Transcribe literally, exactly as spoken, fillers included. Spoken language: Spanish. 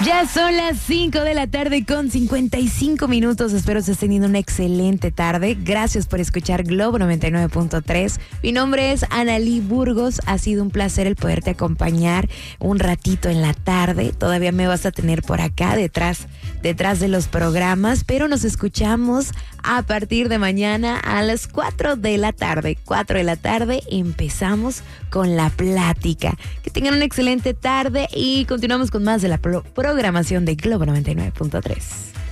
Ya son las cinco de la tarde con cincuenta y cinco minutos. Espero estés teniendo una excelente tarde. Gracias por escuchar Globo noventa y nueve punto tres. Mi nombre es Analí Burgos. Ha sido un placer el poderte acompañar un ratito en la tarde. Todavía me vas a tener por acá detrás, detrás de los programas, pero nos escuchamos a partir de mañana a las cuatro de la tarde. cuatro de la tarde empezamos con la plática. Que tengan una excelente tarde y continuamos con más de la pro- programación de Globo noventa y nueve punto tres.